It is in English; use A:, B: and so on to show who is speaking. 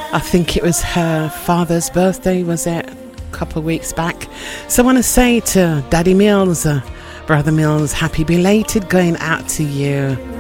A: I think it was her father's birthday, was it? A couple of weeks back. So I want to say to Daddy Mills, Brother Mills, happy belated going out to you.